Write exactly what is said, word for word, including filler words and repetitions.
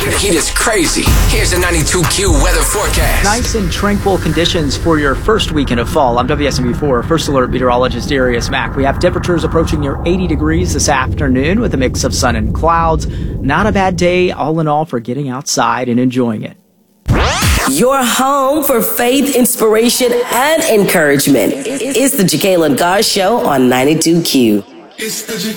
The heat is crazy. Here's the ninety-two Q weather forecast. Nice and tranquil conditions for your first weekend of fall. I'm W S M V four First Alert meteorologist Darius Mack. We have temperatures approaching near eighty degrees this afternoon with a mix of sun and clouds. Not a bad day, all in all, for getting outside and enjoying it. Your home for faith, inspiration, and encouragement. It's the Jacqueline Goss Show on ninety-two Q.